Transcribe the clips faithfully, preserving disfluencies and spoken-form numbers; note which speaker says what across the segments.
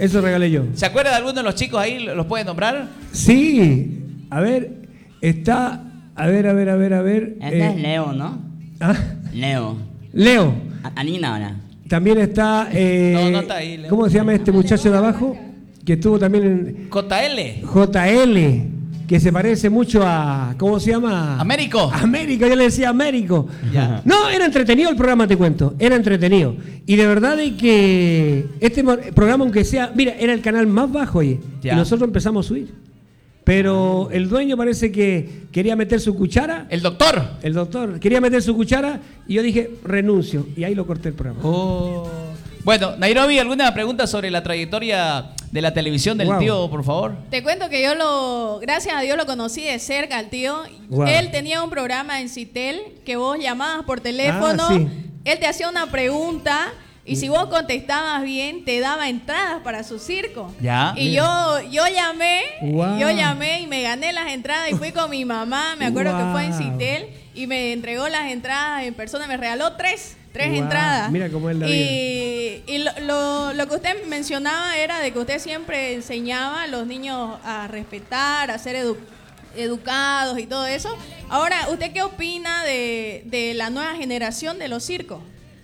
Speaker 1: Eso regalé yo.
Speaker 2: ¿Se acuerda de alguno de los chicos ahí? ¿Los puede nombrar?
Speaker 1: Sí. A ver, está... A ver, a ver, a ver, a ver.
Speaker 3: Este
Speaker 1: eh,
Speaker 3: es Leo, ¿no?
Speaker 1: ¿Ah?
Speaker 3: Leo.
Speaker 1: Leo.
Speaker 3: A- Anina ahora.
Speaker 1: También está... Eh,
Speaker 2: No, no está ahí, Leo.
Speaker 1: ¿Cómo se llama este muchacho de abajo? Que estuvo también en...
Speaker 2: J L.
Speaker 1: J L, que se parece mucho a... ¿Cómo se llama?
Speaker 2: Américo.
Speaker 1: Américo, yo le decía Américo.
Speaker 2: Ya.
Speaker 1: No, era entretenido el programa, te cuento. Era entretenido. Y de verdad de que este mo- programa, aunque sea... Mira, era el canal más bajo, oye.
Speaker 2: Ya.
Speaker 1: Y nosotros empezamos a subir. Pero el dueño parece que quería meter su cuchara.
Speaker 2: El doctor.
Speaker 1: El doctor quería meter su cuchara y yo dije, renuncio. Y ahí lo corté el programa.
Speaker 2: Oh. Bueno, Nairobi, ¿alguna pregunta sobre la trayectoria de la televisión del
Speaker 1: Wow.
Speaker 2: tío, por favor?
Speaker 4: Te cuento que yo lo, gracias a Dios lo conocí de cerca al tío.
Speaker 1: Wow.
Speaker 4: Él tenía un programa en Citel que vos llamabas por teléfono,
Speaker 1: Ah, sí.
Speaker 4: él te hacía una pregunta y si vos contestabas bien te daba entradas para su circo.
Speaker 2: Ya.
Speaker 4: Y yo, yo llamé,
Speaker 1: Wow.
Speaker 4: yo llamé y me gané las entradas y fui con mi mamá, me acuerdo que fue en
Speaker 1: Wow.
Speaker 4: Citel y me entregó las entradas en persona, me regaló tres. Tres
Speaker 1: Wow,
Speaker 4: entradas.
Speaker 1: mira cómo es la
Speaker 4: y, y lo, lo, lo que usted mencionaba era de que usted siempre enseñaba a los niños a respetar, a ser edu- educados y todo eso. Ahora, ¿usted qué opina de, de la nueva generación de los circos?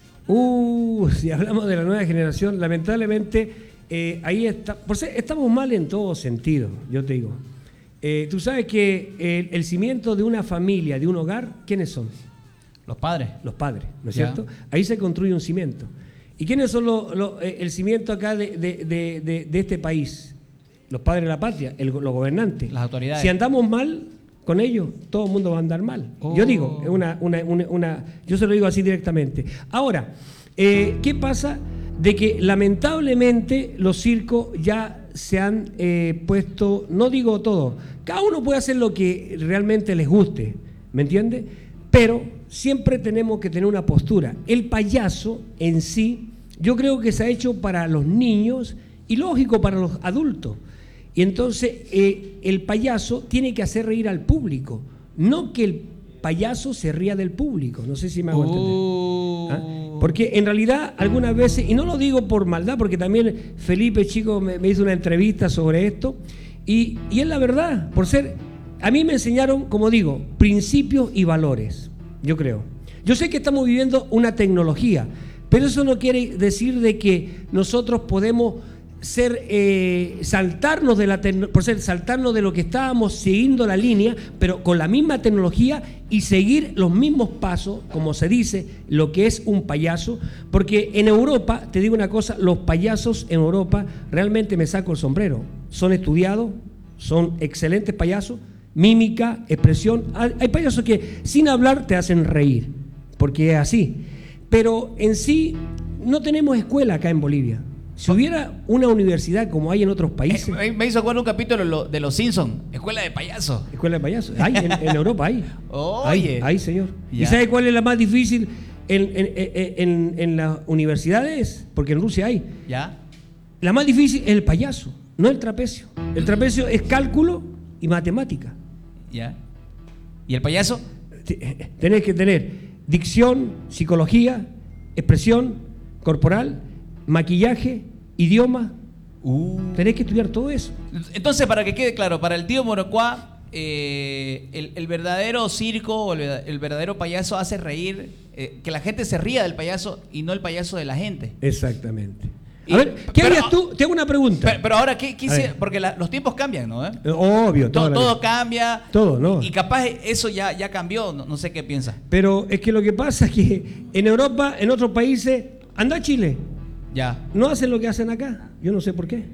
Speaker 1: Uh, si hablamos de la nueva generación, lamentablemente eh, ahí está. Por ser, estamos mal en todo sentido, yo te digo. Eh, tú sabes que el, el cimiento de una familia, de un hogar, ¿quiénes son?
Speaker 2: Los padres.
Speaker 1: Los padres, ¿no es
Speaker 2: Ya.
Speaker 1: cierto? Ahí se construye un cimiento. ¿Y quiénes son los- los, eh, el cimiento acá de, de- de- de- de este país? Los padres de la patria, el- los gobernantes.
Speaker 2: Las autoridades.
Speaker 1: Si andamos mal con ellos, todo el mundo va a andar mal.
Speaker 2: Oh.
Speaker 1: Yo digo, es una, una, una, una- yo se lo digo así directamente. Ahora, eh, ¿qué pasa? De que lamentablemente los circos ya se han eh, puesto, no digo todo, cada uno puede hacer lo que realmente les guste, ¿me entiendes? Pero siempre tenemos que tener una postura. El payaso en sí, yo creo que se ha hecho para los niños y lógico para los adultos. Y entonces eh, el payaso tiene que hacer reír al público, no que el payaso se ría del público. No sé si me hago entender.
Speaker 2: Uh.
Speaker 1: ¿Ah? Porque en realidad algunas veces, y no lo digo por maldad, porque también Felipe Chico me, me hizo una entrevista sobre esto, y, y es la verdad, por ser, a mí me enseñaron, como digo, principios y valores, yo creo. Yo sé que estamos viviendo una tecnología, pero eso no quiere decir de que nosotros podemos ser eh, saltarnos de la tecno- por ser saltarnos de lo que estábamos siguiendo la línea, pero con la misma tecnología y seguir los mismos pasos, como se dice, lo que es un payaso, porque en Europa, te digo una cosa, los payasos en Europa, realmente me saco el sombrero, son estudiados, son excelentes payasos, mímica, expresión, hay hay payasos que sin hablar te hacen reír, porque es así, pero en sí no tenemos escuela acá en Bolivia. Si hubiera una universidad como hay en otros países,
Speaker 2: Eh, me hizo acuerdo un capítulo de, lo- de Los Simpsons, Escuela de Payasos.
Speaker 1: escuela de payasos, hay en, en Europa, hay.
Speaker 2: Oye.
Speaker 1: Hay, hay, señor. ¿Y
Speaker 2: Ya.
Speaker 1: sabe cuál es la más difícil en, en, en, en- en las universidades? Porque en Rusia hay.
Speaker 2: ¿Ya?
Speaker 1: La más difícil es el payaso, no el trapecio. El trapecio es cálculo y matemática.
Speaker 2: ¿Ya? ¿Y el payaso?
Speaker 1: T- Tenés que tener dicción, psicología, expresión corporal, maquillaje, idioma.
Speaker 2: Uh.
Speaker 1: Tenés que estudiar todo eso.
Speaker 2: Entonces, para que quede claro, para el tío Morocuá, eh, el, el verdadero circo o el, verda- el verdadero payaso hace reír, eh, que la gente se ría del payaso y no el payaso de la gente.
Speaker 1: Exactamente.
Speaker 2: Y-
Speaker 1: A ver, ¿qué
Speaker 2: pero-
Speaker 1: harías tú? Te hago una pregunta.
Speaker 2: Pero, pero ahora, ¿qué, qué
Speaker 1: A ver.
Speaker 2: hice? Porque la- los tiempos cambian, ¿no? ¿Eh?
Speaker 1: Obvio,
Speaker 2: Todo,
Speaker 1: toda la
Speaker 2: todo
Speaker 1: vida.
Speaker 2: cambia.
Speaker 1: Todo, ¿no?
Speaker 2: Y capaz eso ya, ya cambió, no, no sé qué piensa.
Speaker 1: Pero es que lo que pasa es que en Europa, en otros países, anda a Chile,
Speaker 2: Ya.
Speaker 1: no hacen lo que hacen acá. Yo no sé por qué.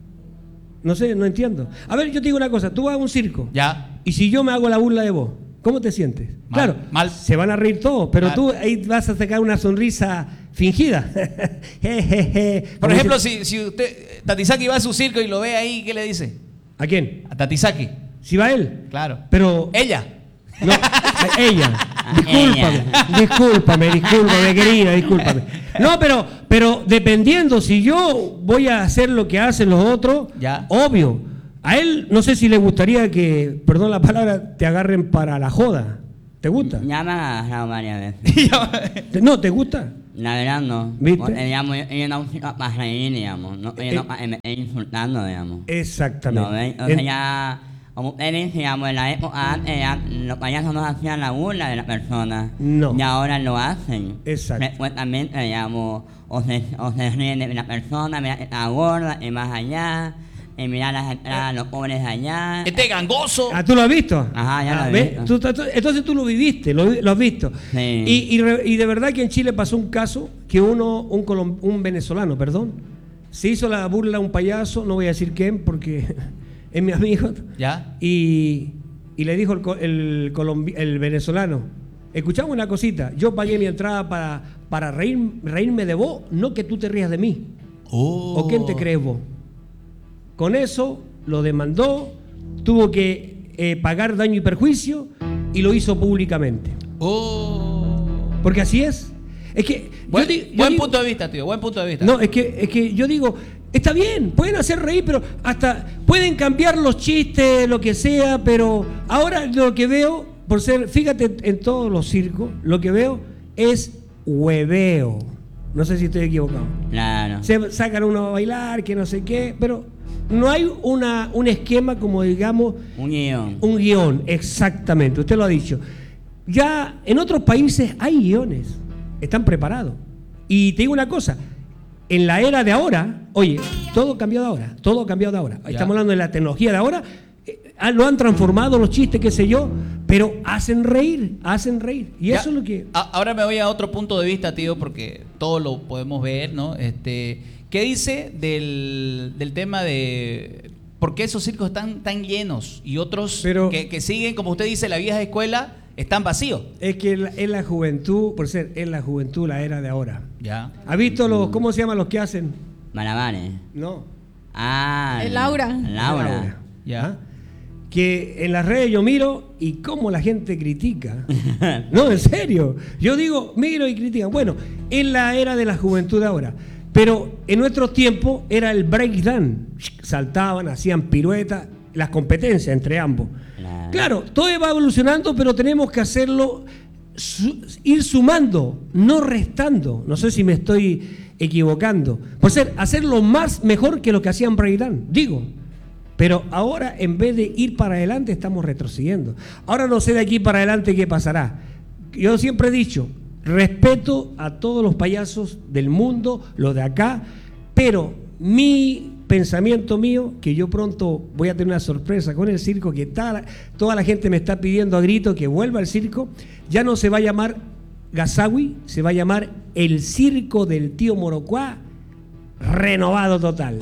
Speaker 1: No sé, no entiendo. A ver, yo te digo una cosa, tú vas a un circo.
Speaker 2: Ya.
Speaker 1: Y si yo me hago la burla de vos, ¿cómo te sientes?
Speaker 2: Mal,
Speaker 1: Claro,
Speaker 2: mal.
Speaker 1: se van a reír todos, pero
Speaker 2: Mal.
Speaker 1: tú ahí vas a sacar una sonrisa fingida.
Speaker 2: Por
Speaker 1: Como
Speaker 2: ejemplo,
Speaker 1: dice-
Speaker 2: si, si usted, Tatisaki va a su circo y lo ve ahí, ¿qué le dice?
Speaker 1: ¿A quién?
Speaker 2: A Tatisaki.
Speaker 1: Si va él.
Speaker 2: Claro.
Speaker 1: Pero...
Speaker 2: Ella.
Speaker 1: No, ella. Discúlpame, discúlpame, discúlpame, querida, discúlpame. No, pero, pero dependiendo, si yo voy a hacer lo que hacen los otros,
Speaker 2: Ya.
Speaker 1: obvio. A él no sé si le gustaría que, perdón la palabra, te agarren para la joda. ¿Te gusta?
Speaker 3: Ya me han agarrado varias veces.
Speaker 1: Te- No, ¿te gusta?
Speaker 3: La verdad no.
Speaker 1: ¿Viste?
Speaker 3: Porque, digamos, yo, yo no uso para reír, digamos. No, yo
Speaker 1: Eh,
Speaker 3: no para insultando, digamos.
Speaker 1: Exactamente.
Speaker 3: ¿No ven? O sea,
Speaker 1: En-
Speaker 3: ya, como ustedes, digamos, en la época antes, ya, los payasos no hacían la burla de la persona.
Speaker 1: No.
Speaker 3: Y ahora lo hacen.
Speaker 1: Exacto.
Speaker 3: Frecuentemente, digamos, o se, o se ríen de la persona, mira que está gorda, y más allá, y mira las entradas, los pobres allá.
Speaker 2: Este gangoso.
Speaker 1: Ah, ¿tú lo has visto?
Speaker 3: Ajá, ya lo
Speaker 1: Ah,
Speaker 3: he
Speaker 1: ¿ves?
Speaker 3: visto.
Speaker 1: Tú- tú- entonces tú lo viviste, lo, vi- lo has visto.
Speaker 3: Sí.
Speaker 1: Y, y re- y de verdad que en Chile pasó un caso que uno, un, colom- un venezolano, perdón, se hizo la burla a un payaso, no voy a decir quién porque es mi amigo,
Speaker 2: ¿Ya?
Speaker 1: y, y le dijo el, co- el, colombi- el venezolano, escuchame una cosita, yo pagué mi entrada para, para reír, reírme de vos, no que tú te rías de mí.
Speaker 2: Oh.
Speaker 1: ¿O quién te crees vos? Con eso lo demandó, tuvo que eh, pagar daño y perjuicio y lo hizo públicamente.
Speaker 2: Oh.
Speaker 1: Porque así es. Es que yo
Speaker 2: Buen,
Speaker 1: di- yo
Speaker 2: buen
Speaker 1: digo-
Speaker 2: punto de vista, tío. Buen punto de vista.
Speaker 1: No, es que, es que yo digo, está bien, pueden hacer reír, pero hasta pueden cambiar los chistes, lo que sea, pero ahora lo que veo, por ser, fíjate en todos los circos, lo que veo es hueveo. No sé si estoy equivocado.
Speaker 3: Claro.
Speaker 1: Se sacan uno a bailar, que no sé qué, pero no hay una, un esquema como digamos,
Speaker 3: Un guión.
Speaker 1: un guión, exactamente, usted lo ha dicho. Ya en otros países hay guiones, están preparados. Y te digo una cosa, en la era de ahora, oye, todo cambió de ahora, todo cambió de ahora.
Speaker 2: Ya.
Speaker 1: Estamos hablando de la tecnología de ahora, eh, ah, lo han transformado los chistes, qué sé yo, pero hacen reír, hacen reír. Y
Speaker 2: Ya,
Speaker 1: eso es lo que...
Speaker 2: a- ahora me voy a otro punto de vista, tío, porque todo lo podemos ver, ¿no? Este, ¿qué dice del, del tema de por qué esos circos están tan llenos y otros
Speaker 1: Pero-
Speaker 2: que, que siguen, como usted dice, la vieja escuela, están vacíos?
Speaker 1: Es que la- es la juventud, por ser es la juventud la era de ahora.
Speaker 2: Ya.
Speaker 1: ¿Ha visto los, cómo se llaman los que hacen?
Speaker 3: Malabares.
Speaker 1: No.
Speaker 3: Ah.
Speaker 4: El Laura.
Speaker 3: Laura.
Speaker 2: Ya.
Speaker 1: ¿Ah? Que en las redes yo miro y cómo la gente critica. No, en serio. Yo digo, miro y critican. Bueno, es la era de la juventud de ahora. Pero en nuestros tiempos era el breakdance. Saltaban, hacían piruetas, las competencias entre ambos.
Speaker 3: Claro.
Speaker 1: Claro, todo va evolucionando, pero tenemos que hacerlo, su- ir sumando, no restando. No sé si me estoy equivocando. Por ser, hacerlo más mejor que lo que hacían breakdance, digo. Pero ahora, en vez de ir para adelante, estamos retrocediendo. Ahora no sé de aquí para adelante qué pasará. Yo siempre he dicho, respeto a todos los payasos del mundo, los de acá, pero mi pensamiento mío, que yo pronto voy a tener una sorpresa con el circo, que tal, toda la gente me está pidiendo a grito que vuelva al circo, ya no se va a llamar Gazawi, se va a llamar el circo del tío Morocuá, renovado total.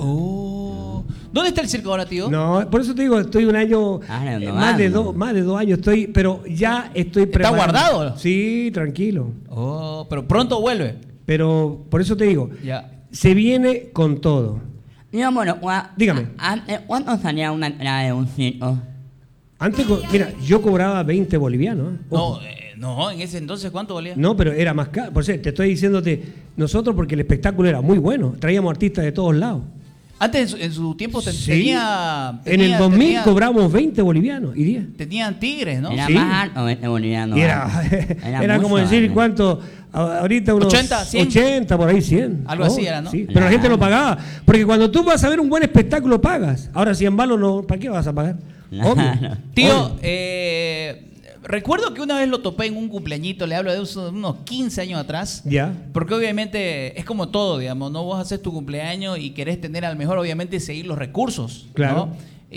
Speaker 2: Oh. ¿Dónde está el circo ahora, tío?
Speaker 1: No, por eso te digo, estoy un año,
Speaker 3: Ah,
Speaker 1: eh,
Speaker 3: renovando.
Speaker 1: más de dos, más de dos años estoy, pero ya estoy
Speaker 2: ¿Está
Speaker 1: preparado.
Speaker 2: guardado?
Speaker 1: Sí, tranquilo.
Speaker 2: Oh, pero pronto vuelve.
Speaker 1: Pero por eso te digo,
Speaker 2: Ya.
Speaker 1: se viene con todo.
Speaker 3: Digo, bueno, cua-
Speaker 1: Dígame.
Speaker 3: a- antes, ¿cuánto salía una entrada de un circo?
Speaker 1: Antes, co- mira, yo cobraba veinte bolivianos. ¿eh? Ojo.
Speaker 2: No, eh, no, en ese entonces, ¿cuánto valía?
Speaker 1: No, pero era más caro. Por eso te estoy diciéndote, nosotros porque el espectáculo era muy bueno, traíamos artistas de todos lados.
Speaker 2: Antes, en su, en su tiempo, te-
Speaker 1: Sí.
Speaker 2: tenía,
Speaker 1: En el
Speaker 2: tenía-
Speaker 1: dos mil
Speaker 2: tenía-
Speaker 1: cobramos veinte bolivianos y diez.
Speaker 2: Tenían tigres, ¿no?
Speaker 3: Era
Speaker 1: Sí.
Speaker 3: más alto este boliviano.
Speaker 1: Y era, era como
Speaker 3: mucho
Speaker 1: decir,
Speaker 3: alto.
Speaker 1: ¿cuánto? A- Ahorita unos
Speaker 2: ochenta, cien.
Speaker 1: ochenta, por ahí cien.
Speaker 2: Algo así era, ¿no?
Speaker 1: Sí, pero la
Speaker 3: Nah.
Speaker 1: gente lo pagaba. Porque cuando tú vas a ver un buen espectáculo, pagas. Ahora cien balos, no, ¿para qué vas a pagar?
Speaker 3: Nah.
Speaker 1: Obvio.
Speaker 2: Tío,
Speaker 1: Obvio.
Speaker 2: eh, recuerdo que una vez lo topé en un cumpleañito, le hablo de unos unos quince años atrás.
Speaker 1: Ya.
Speaker 2: Porque obviamente es como todo, digamos, no vos haces tu cumpleaños y querés tener al mejor, obviamente, seguir los recursos. ¿no?
Speaker 1: Claro.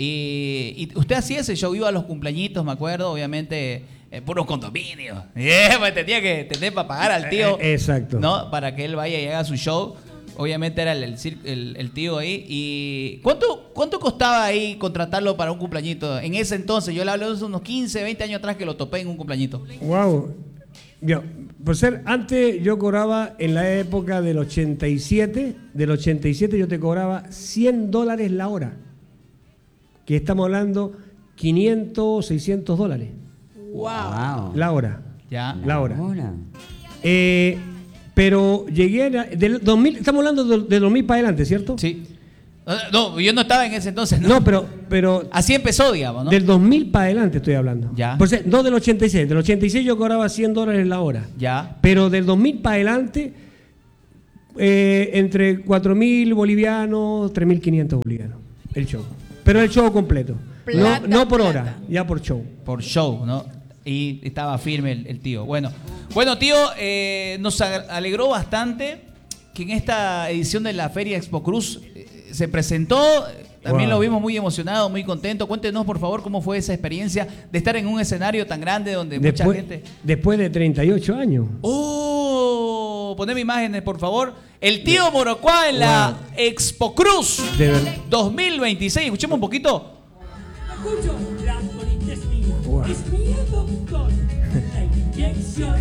Speaker 2: Y, y usted hacía ese show, iba a los cumpleañitos, me acuerdo, obviamente, eh, puros condominios. Eh, pues tenía que tener para pagar al tío.
Speaker 1: Eh, exacto.
Speaker 2: ¿No? Para que él vaya y haga su show. Obviamente era el, el, cir- el- el tío ahí. ¿Y cuánto, cuánto costaba ahí contratarlo para un cumpleañito? En ese entonces, yo le hablo de unos quince, veinte años atrás que lo topé en un cumpleañito.
Speaker 1: Wow. Yo, por ser, antes yo cobraba en la época del ochenta y siete, del ochenta y siete yo te cobraba cien dólares la hora. Que estamos hablando quinientos, seiscientos dólares
Speaker 4: Wow.
Speaker 3: Wow.
Speaker 1: la hora.
Speaker 2: Ya.
Speaker 1: La hora.
Speaker 3: Ahora.
Speaker 1: Eh, pero llegué a, del dos mil, estamos hablando de, de dos mil para adelante, ¿cierto?
Speaker 2: Sí. No, yo no estaba en ese entonces, ¿no?
Speaker 1: No, pero, pero
Speaker 2: Así empezó, digamos, ¿no?
Speaker 1: del dos mil para adelante estoy hablando.
Speaker 2: Ya.
Speaker 1: Por ser, no del ochenta y seis. Del ochenta y seis yo cobraba cien dólares la hora.
Speaker 2: Ya.
Speaker 1: Pero del dos mil para adelante eh, entre cuatro mil bolivianos, tres mil quinientos bolivianos, el show. Pero el show completo.
Speaker 4: Plata,
Speaker 1: no, no por
Speaker 4: plata.
Speaker 1: hora, ya por show.
Speaker 2: Por show, ¿no? Y estaba firme el, el tío. Bueno, bueno tío, eh, nos ag- alegró bastante que en esta edición de la Feria Expo Cruz eh, se presentó. También
Speaker 1: Wow.
Speaker 2: lo vimos muy emocionado, muy contento. Cuéntenos, por favor, cómo fue esa experiencia de estar en un escenario tan grande donde
Speaker 1: Después,
Speaker 2: mucha gente...
Speaker 1: después de treinta y ocho años.
Speaker 2: ¡Oh! Poneme imágenes, por favor. El tío Morocua en la Expo Cruz
Speaker 1: De verdad.
Speaker 2: dos mil veintiséis. Escuchemos un poquito.
Speaker 5: Escucho, la colita es mía,
Speaker 1: Wow.
Speaker 5: es mía, doctor. La inyección.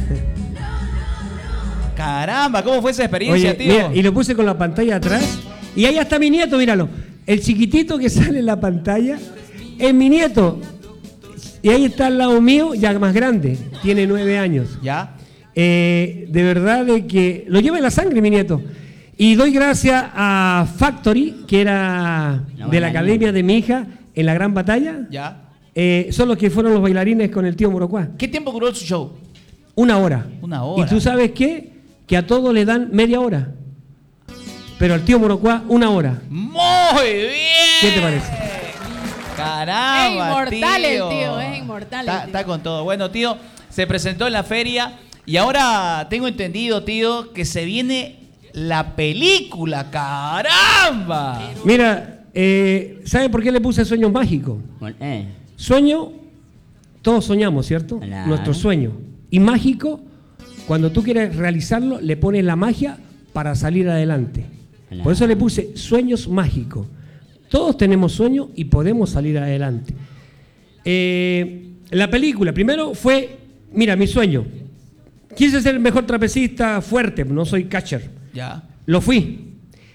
Speaker 2: Caramba, ¿cómo fue esa experiencia,
Speaker 1: Oye,
Speaker 2: tío?
Speaker 1: mira, y lo puse con la pantalla atrás. Y ahí está mi nieto, míralo. El chiquitito que sale en la pantalla es mi nieto. Y ahí está al lado mío, ya más grande. Tiene nueve años.
Speaker 2: ¿Ya?
Speaker 1: Eh, de verdad de que lo lleva en la sangre, mi nieto. Y doy gracias a Factory, que era
Speaker 3: No,
Speaker 1: de la
Speaker 3: bailarín.
Speaker 1: academia de mi hija en la gran batalla.
Speaker 2: ¿Ya?
Speaker 1: Eh, son los que fueron los bailarines con el tío Morocua.
Speaker 2: ¿Qué tiempo duró su show?
Speaker 1: Una hora.
Speaker 2: Una hora.
Speaker 1: ¿Y tú sabes qué? Que a todos le dan media hora. Pero al tío Morocua, una hora.
Speaker 2: Muy bien.
Speaker 1: ¿Qué te parece?
Speaker 2: Caramba,
Speaker 4: Es inmortal el
Speaker 2: tío.
Speaker 4: tío, es inmortal el
Speaker 2: Está,
Speaker 4: tío.
Speaker 2: está con todo. Bueno, tío, se presentó en la feria y ahora tengo entendido, tío, que se viene la película. ¡Caramba!
Speaker 1: Mira, eh, ¿sabe por qué le puse sueños mágicos?
Speaker 3: ¿Por qué?
Speaker 1: Sueño, todos soñamos, ¿cierto?
Speaker 3: Claro.
Speaker 1: Nuestro sueño. Y mágico, cuando tú quieres realizarlo, le pones la magia para salir adelante.
Speaker 3: Claro.
Speaker 1: Por eso le puse sueños mágicos. Todos tenemos sueños y podemos salir adelante. Eh, la película, primero fue, mira, mi sueño. Quise ser el mejor trapecista fuerte, no soy catcher.
Speaker 2: Ya.
Speaker 1: Lo fui.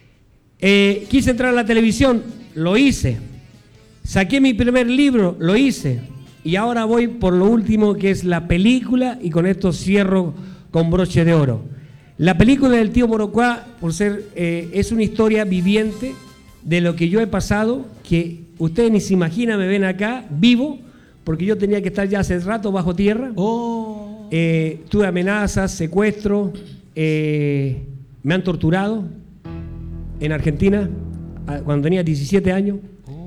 Speaker 1: Eh, quise entrar a la televisión, lo hice. Saqué mi primer libro, lo hice. Y ahora voy por lo último, que es la película, y con esto cierro con broche de oro. La película del tío Morocua, por ser, eh, es una historia viviente de lo que yo he pasado, que ustedes ni se imaginan, me ven acá vivo, porque yo tenía que estar ya hace rato bajo tierra.
Speaker 2: Oh.
Speaker 1: Eh, tuve amenazas, secuestro, eh, me han torturado en Argentina a- cuando tenía diecisiete años.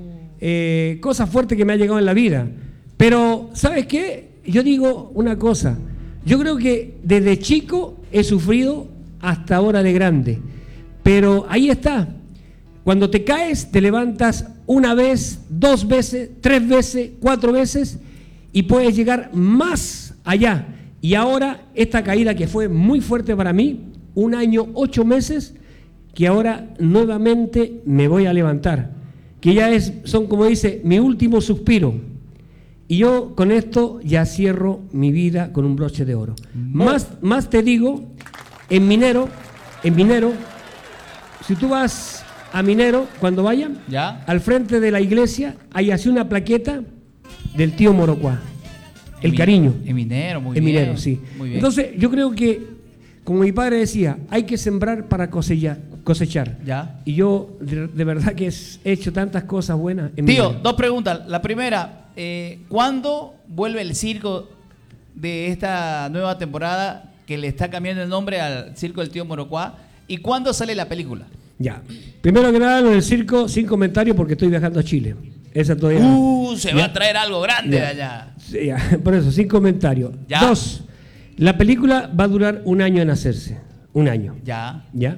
Speaker 1: Eh, cosas fuertes que me han llegado en la vida. Pero, ¿sabes qué? Yo digo una cosa. Yo creo que desde chico he sufrido hasta ahora de grande. Pero ahí está. Cuando te caes, te levantas una vez, dos veces, tres veces, cuatro veces y puedes llegar más allá. Y ahora esta caída que fue muy fuerte para mí, un año, ocho meses, que ahora nuevamente me voy a levantar. Que ya es, son como dice, mi último suspiro. Y yo con esto ya cierro mi vida con un broche de oro. Más, más te digo, en Minero, en Minero, si tú vas a Minero, cuando vayan,
Speaker 2: ¿Ya?
Speaker 1: al frente de la iglesia hay así una plaqueta del tío Morocua. El
Speaker 2: En mi-
Speaker 1: cariño.
Speaker 2: En minero, muy
Speaker 1: en
Speaker 2: bien.
Speaker 1: Minero, sí.
Speaker 2: Muy bien.
Speaker 1: Entonces, yo creo que, como mi padre decía, hay que sembrar para cosechar. cosechar.
Speaker 2: Ya.
Speaker 1: Y yo, de, de verdad que he hecho tantas cosas buenas en mi
Speaker 2: Tío,
Speaker 1: vida.
Speaker 2: dos preguntas. La primera, eh, ¿cuándo vuelve el circo de esta nueva temporada que le está cambiando el nombre al circo del tío Morocua? ¿Y cuándo sale la película?
Speaker 1: Ya. Primero que nada, lo del circo, sin comentarios, porque estoy viajando a Chile. Esa todavía.
Speaker 2: Uh, se va
Speaker 1: Ya.
Speaker 2: a traer algo grande de
Speaker 1: Ya.
Speaker 2: allá.
Speaker 1: Sí, ya, por eso, sin comentarios.
Speaker 2: Ya.
Speaker 1: Dos, la película va a durar un año en hacerse. Un año.
Speaker 2: Ya.
Speaker 1: ¿Ya?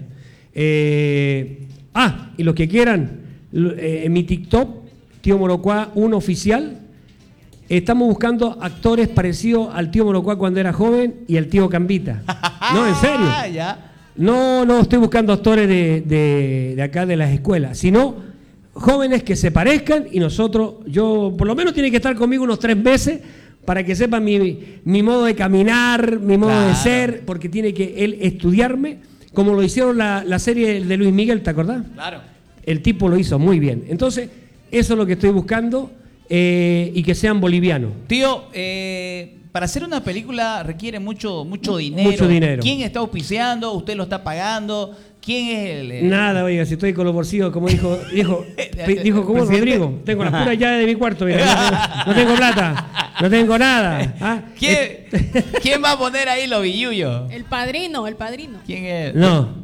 Speaker 1: Eh, ah, y los que quieran, lo- eh, en mi TikTok, Tío Morocua uno oficial, estamos buscando actores parecidos al Tío Morocua cuando era joven y al Tío Cambita. No, en serio.
Speaker 2: Ah, ya.
Speaker 1: No, no estoy buscando actores de, de- de acá de las escuelas, sino jóvenes que se parezcan y nosotros, yo, por lo menos tiene que estar conmigo unos tres meses para que sepa mi, mi modo de caminar, mi modo de
Speaker 2: Claro.
Speaker 1: ser, porque tiene que él estudiarme, como lo hicieron la, la serie de Luis Miguel, ¿te acordás?
Speaker 2: Claro.
Speaker 1: El tipo lo hizo muy bien. Entonces, eso es lo que estoy buscando eh, y que sean bolivianos.
Speaker 2: Tío, eh, para hacer una película requiere mucho, mucho dinero.
Speaker 1: Mucho dinero.
Speaker 2: ¿Quién está auspiciando? ¿Usted lo está pagando? ¿Quién es el...? el-
Speaker 1: Nada, oiga, si estoy con los bolsillos, como dijo, dijo, dijo como
Speaker 2: Presidente.
Speaker 1: Rodrigo, tengo las puras llaves de mi cuarto, mira, no, tengo, no tengo plata, no tengo nada. ¿ah?
Speaker 2: ¿Quién, ¿Quién va a poner ahí los billullos?
Speaker 4: El padrino, el padrino.
Speaker 2: ¿Quién es?
Speaker 1: No,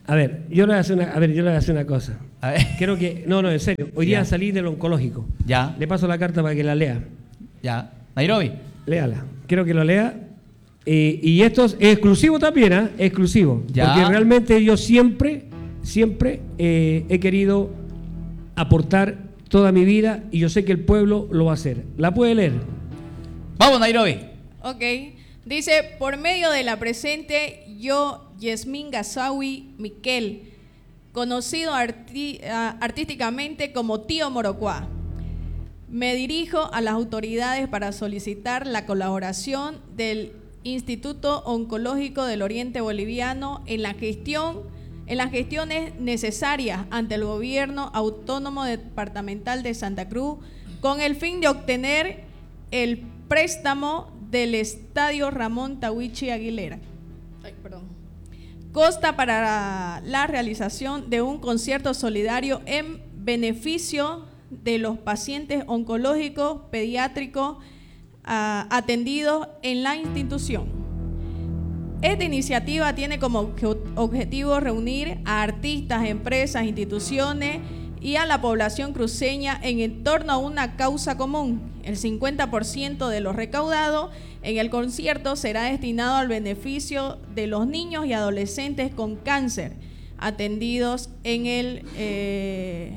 Speaker 1: A ver, yo le voy a hacer una, a ver, yo le voy a hacer una cosa.
Speaker 2: A ver.
Speaker 1: Creo que, no, no, en serio. Hoy día
Speaker 2: Ya.
Speaker 1: salí del oncológico.
Speaker 2: Ya.
Speaker 1: Le paso la carta para que la lea.
Speaker 2: Ya. Nairobi.
Speaker 1: Léala. Quiero que lo lea. Eh, y esto es exclusivo también, ¿ah? Exclusivo.
Speaker 2: Ya.
Speaker 1: Porque realmente yo siempre, siempre eh, he querido aportar toda mi vida y yo sé que el pueblo lo va a hacer. ¿La puede leer?
Speaker 2: Vamos, Nairobi.
Speaker 4: Ok. Dice, por medio de la presente, yo, Yasmín Gazawi Miquel, conocido arti- ah, artísticamente como Tío Morocuá, me dirijo a las autoridades para solicitar la colaboración del Instituto Oncológico del Oriente Boliviano en la gestión, en las gestiones necesarias ante el Gobierno Autónomo Departamental de Santa Cruz, con el fin de obtener el préstamo del Estadio Ramón Tahuichi Aguilera. Ay, perdón. Consta para la, la realización de un concierto solidario en beneficio de los pacientes oncológicos pediátricos ah, atendidos en la institución. Esta iniciativa tiene como obje- objetivo reunir a artistas, empresas, instituciones y a la población cruceña en torno a una causa común. El cincuenta por ciento de lo recaudado en el concierto será destinado al beneficio de los niños y adolescentes con cáncer atendidos en el eh,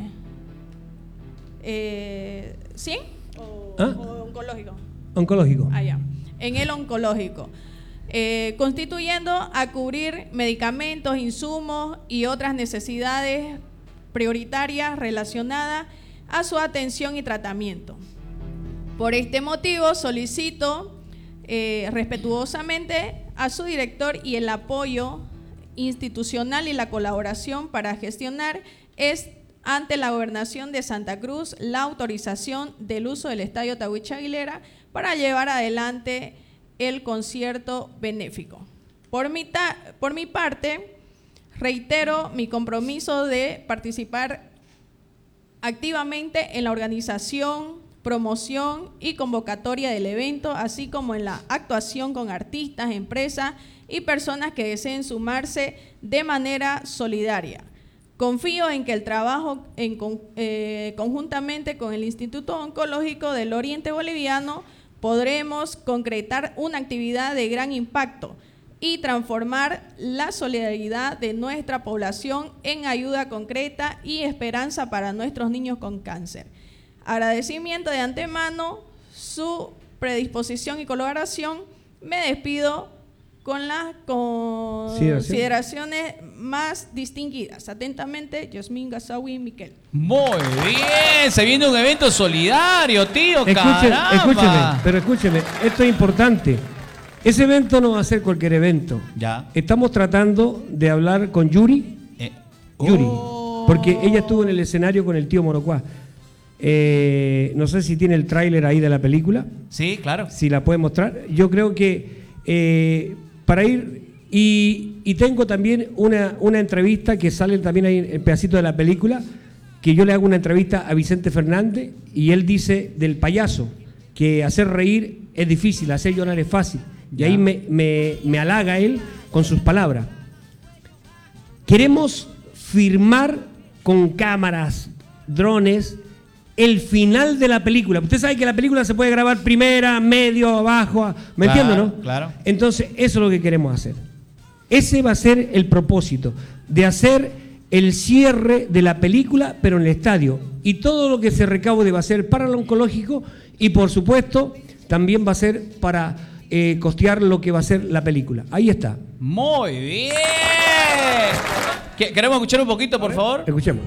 Speaker 4: eh, ¿cien? ¿O,
Speaker 1: ¿Ah?
Speaker 4: o oncológico?
Speaker 1: Oncológico.
Speaker 4: Ah, ya. En el oncológico. Eh, constituyendo a cubrir medicamentos, insumos y otras necesidades prioritarias relacionadas a su atención y tratamiento. Por este motivo solicito eh, respetuosamente a su director y el apoyo institucional y la colaboración para gestionar es ante la Gobernación de Santa Cruz la autorización del uso del Estadio Tahuichi Aguilera para llevar adelante el concierto benéfico. Por mi, ta- por mi parte, reitero mi compromiso de participar activamente en la organización, promoción y convocatoria del evento, así como en la actuación con artistas, empresas y personas que deseen sumarse de manera solidaria. Confío en que el trabajo en con- eh, conjuntamente con el Instituto Oncológico del Oriente Boliviano podremos concretar una actividad de gran impacto y transformar la solidaridad de nuestra población en ayuda concreta y esperanza para nuestros niños con cáncer. Agradecimiento de antemano su predisposición y colaboración. Me despido con las consideraciones más distinguidas. Atentamente, Yasmín Gazawi Miquel.
Speaker 2: Muy bien. Se viene un evento solidario, tío.
Speaker 1: Escuche-
Speaker 2: Caramba.
Speaker 1: escúcheme, pero escúcheme, esto es importante. Ese evento no va a ser cualquier evento.
Speaker 2: Ya.
Speaker 1: Estamos tratando de hablar con Yuri,
Speaker 2: Eh,
Speaker 1: Yuri,
Speaker 2: oh.
Speaker 1: porque ella estuvo en el escenario con el tío Morocuá. Eh, no sé si tiene el tráiler ahí de la película,
Speaker 2: Sí, claro.
Speaker 1: si la puede mostrar. Yo creo que eh, para ir, y, y tengo también una, una entrevista que sale también ahí en el pedacito de la película, que yo le hago una entrevista a Vicente Fernández y él dice del payaso, que hacer reír es difícil, hacer llorar es fácil. Y
Speaker 2: Ya.
Speaker 1: ahí me, me, me halaga él con sus palabras. Queremos firmar con cámaras, drones, el final de la película. Usted sabe que la película se puede grabar primera, medio, abajo, ¿me
Speaker 2: Claro,
Speaker 1: entiende, no?
Speaker 2: claro.
Speaker 1: Entonces, eso es lo que queremos hacer. Ese va a ser el propósito, de hacer el cierre de la película, pero en el estadio. Y todo lo que se recaude va a ser para el oncológico y, por supuesto, también va a ser para eh, costear lo que va a ser la película. Ahí está.
Speaker 2: Muy bien. ¿Qué- ¿Queremos escuchar un poquito, por favor?
Speaker 1: Escuchemos.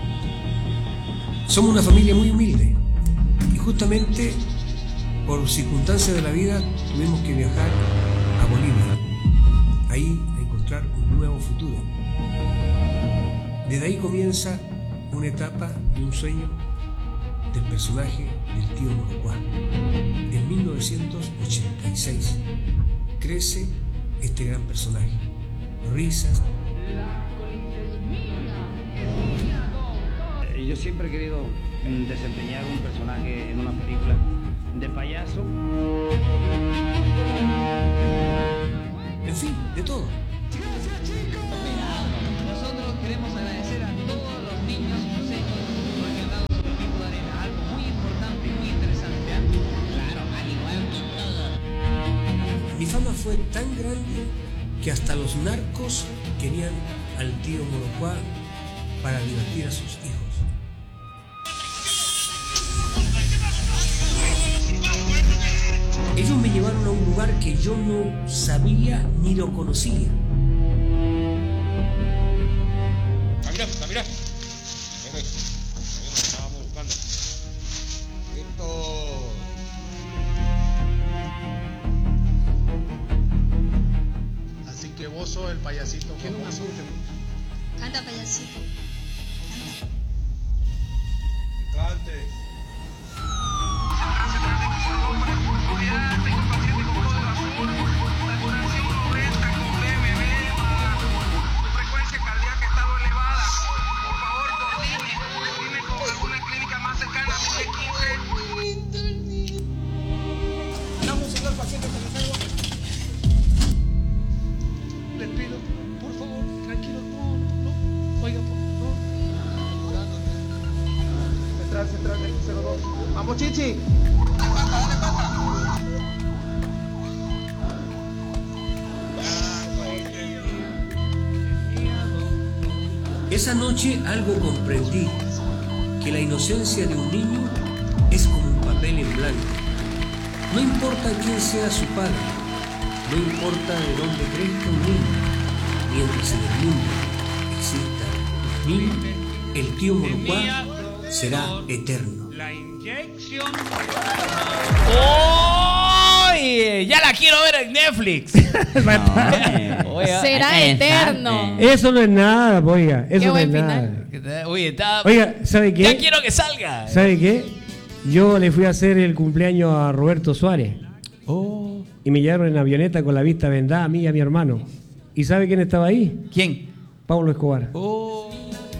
Speaker 1: Somos una familia muy humilde y justamente por circunstancias de la vida tuvimos que viajar a Bolivia, ahí a encontrar un nuevo futuro. Desde ahí comienza una etapa y un sueño del personaje del tío Morocuá. En mil novecientos ochenta y seis crece este gran personaje. Risas.
Speaker 6: Yo siempre he querido mm, desempeñar un personaje en una película de payaso.
Speaker 1: En fin, de todo.
Speaker 7: Nosotros
Speaker 1: tan grande que hasta los narcos querían al tío Morocuá para divertir a sus hijos. Ellos me llevaron a un lugar que yo no sabía ni lo conocía.
Speaker 7: Camila, Camila. Estábamos buscando. Esto. Así que vos sos el payasito. ¿Qué no me asuste?
Speaker 8: Canta, payasito.
Speaker 7: Cante.
Speaker 1: Les pido, por favor, tranquilo, no, no, oiga, por favor.
Speaker 7: Central, central, cero dos. ¡Vamos, Chichi!
Speaker 1: Esa noche algo comprendí, que la inocencia de un niño es como un papel en blanco. No importa quién sea su padre, no importa de dónde crezca un niño, mientras en el mundo exista un niño, el tío Morocuá será eterno.
Speaker 2: La inyección. ¡Oye! Ya la quiero ver en Netflix. Oiga,
Speaker 4: Será eterno.
Speaker 1: Eso no es nada, oiga, eso
Speaker 4: Qué
Speaker 1: no es
Speaker 4: buen
Speaker 1: nada.
Speaker 4: final.
Speaker 2: Oye, está.
Speaker 1: Oiga, ¿sabe qué?
Speaker 2: Ya quiero que salga.
Speaker 1: ¿Sabe qué? Yo le fui a hacer el cumpleaños a Roberto Suárez.
Speaker 2: Oh.
Speaker 1: Y me llevaron en avioneta con la vista vendada a mí y a mi hermano. ¿Y sabe quién estaba ahí?
Speaker 2: ¿Quién?
Speaker 1: Pablo Escobar.
Speaker 2: Oh.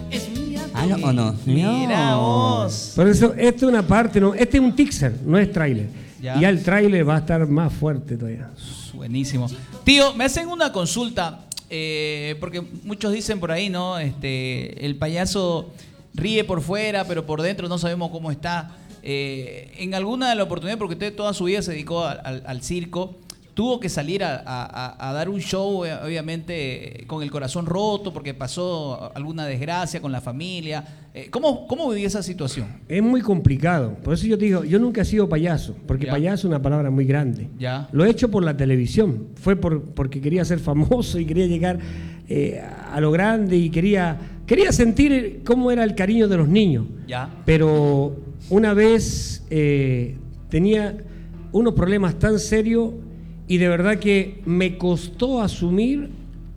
Speaker 3: Ah, no, o no.
Speaker 2: Mira
Speaker 3: No.
Speaker 2: vos.
Speaker 1: Por eso, esto es una parte, no, este es un teaser, no es tráiler.
Speaker 2: Ya.
Speaker 1: Y ya el tráiler va a estar más fuerte todavía.
Speaker 2: Buenísimo. Tío, me hacen una consulta, eh, porque muchos dicen por ahí, ¿no? Este, el payaso ríe por fuera, pero por dentro no sabemos cómo está. Eh, en alguna de las oportunidades, porque usted toda su vida se dedicó al, al- al circo, tuvo que salir a, a- a dar un show, eh, obviamente, con el corazón roto, porque pasó alguna desgracia con la familia. Eh, ¿cómo, ¿Cómo viví esa situación?
Speaker 1: Es muy complicado. Por eso yo te digo, yo nunca he sido payaso, porque
Speaker 2: Ya.
Speaker 1: payaso es una palabra muy grande.
Speaker 2: Ya.
Speaker 1: Lo he hecho por la televisión. Fue por, porque quería ser famoso y quería llegar eh, a lo grande y quería, quería sentir cómo era el cariño de los niños.
Speaker 2: Ya.
Speaker 1: Pero una vez eh, tenía unos problemas tan serios y de verdad que me costó asumir.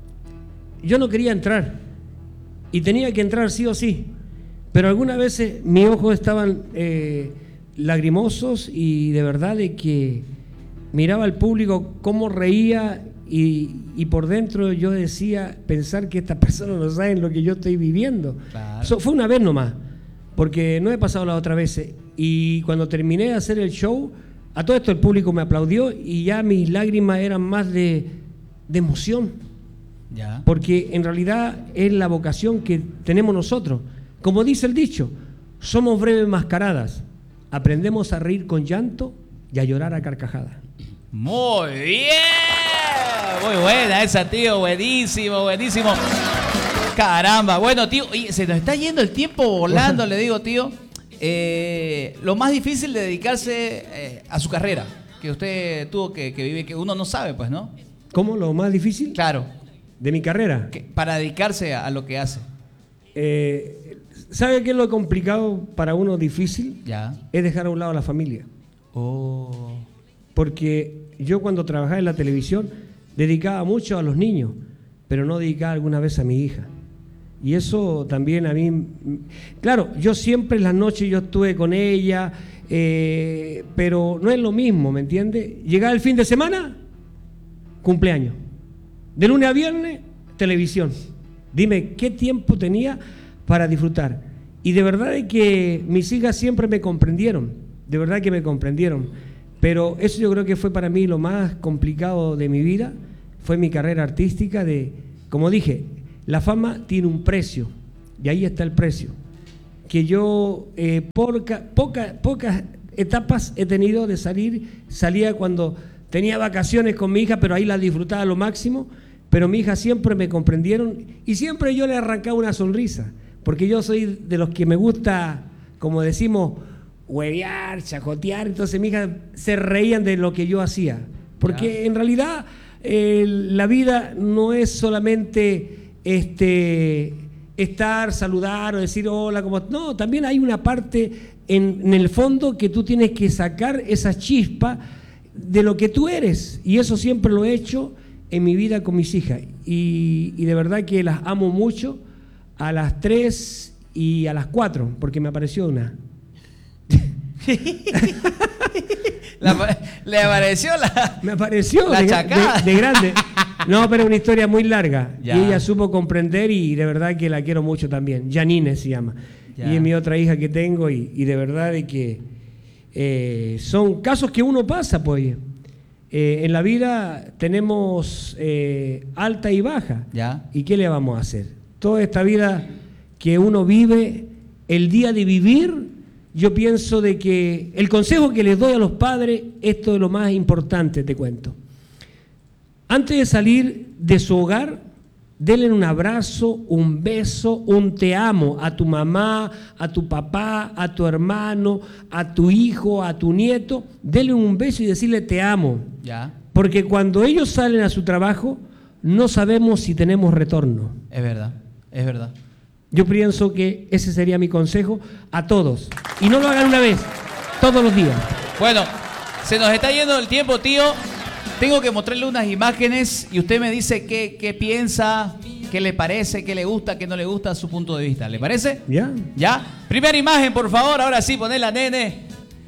Speaker 1: Yo no quería entrar y tenía que entrar sí o sí, pero algunas veces mis ojos estaban eh, lagrimosos y de verdad de que miraba al público cómo reía y, y por dentro yo decía, pensar que estas personas no saben lo que yo estoy viviendo.
Speaker 2: Claro.
Speaker 1: Eso fue una vez nomás, porque no he pasado las otras veces. Y cuando terminé de hacer el show, a todo esto el público me aplaudió y ya mis lágrimas eran más de, de emoción,
Speaker 2: Ya.
Speaker 1: porque en realidad es la vocación que tenemos nosotros. Como dice el dicho, somos breves mascaradas, aprendemos a reír con llanto y a llorar a carcajadas.
Speaker 2: Muy bien. Muy buena esa, tío. Buenísimo, buenísimo. Caramba. Bueno, tío, oye, se nos está yendo el tiempo volando, le digo, tío. Eh, lo más difícil de dedicarse eh, a su carrera, que usted tuvo que, que vivir, que uno no sabe, pues, ¿no?
Speaker 1: ¿Cómo? ¿Lo más difícil
Speaker 2: Claro.
Speaker 1: de mi carrera?
Speaker 2: que- para dedicarse a, a lo que hace.
Speaker 1: Eh, ¿Sabe qué es lo complicado para uno difícil?
Speaker 2: Ya.
Speaker 1: Es dejar a un lado a la familia.
Speaker 2: Oh.
Speaker 1: Porque yo cuando trabajaba en la televisión dedicaba mucho a los niños, pero no dedicaba alguna vez a mi hija. Y eso también a mí... Claro, yo siempre en las noches yo estuve con ella, eh, pero no es lo mismo, ¿me entiende? Llegaba el fin de semana, cumpleaños. De lunes a viernes, televisión. Dime, ¿qué tiempo tenía para disfrutar? Y de verdad es que mis hijas siempre me comprendieron, de verdad que me comprendieron. Pero eso yo creo que fue para mí lo más complicado de mi vida, fue mi carrera artística de, como dije, la fama tiene un precio, y ahí está el precio. Que yo eh, porca- poca- pocas etapas he tenido de salir, salía cuando tenía vacaciones con mi hija, pero ahí las disfrutaba a lo máximo, pero mi hija siempre me comprendieron y siempre yo le arrancaba una sonrisa, porque yo soy de los que me gusta, como decimos, huevear, chacotear, entonces mi hija se reían de lo que yo hacía, porque ya. En realidad eh, la vida no es solamente este, estar, saludar o decir hola, como no, también hay una parte en, en el fondo que tú tienes que sacar esa chispa de lo que tú eres, y eso siempre lo he hecho en mi vida con mis hijas, y, y de verdad que las amo mucho, a las tres y a las cuatro, porque me apareció una.
Speaker 2: la, le apareció la
Speaker 1: me apareció
Speaker 2: la
Speaker 1: de,
Speaker 2: chacada.
Speaker 1: De, de grande. No, pero una historia muy larga,
Speaker 2: ya.
Speaker 1: Y ella supo comprender, y de verdad que la quiero mucho también. Janine se llama, ya. Y es mi otra hija que tengo, y, y de verdad de que eh, son casos que uno pasa, pues. Eh, en la vida tenemos eh, alta y baja,
Speaker 2: ya.
Speaker 1: ¿Y qué le vamos a hacer? Toda esta vida que uno vive, el día de vivir, yo pienso de que el consejo que les doy a los padres, esto es lo más importante, te cuento. Antes de salir de su hogar, denle un abrazo, un beso, un te amo a tu mamá, a tu papá, a tu hermano, a tu hijo, a tu nieto. Denle un beso y decirle te amo.
Speaker 2: Ya.
Speaker 1: Porque cuando ellos salen a su trabajo, no sabemos si tenemos retorno.
Speaker 2: Es verdad, es verdad.
Speaker 1: Yo pienso que ese sería mi consejo a todos. Y no lo hagan una vez, todos los días.
Speaker 2: Bueno, se nos está yendo el tiempo, tío. Tengo que mostrarle unas imágenes y usted me dice qué, qué piensa, qué le parece, qué le gusta, qué no le gusta, su punto de vista. ¿Le parece?
Speaker 1: ¿Ya?
Speaker 2: ¿Ya? Primera imagen, por favor. Ahora sí, ponela, nene.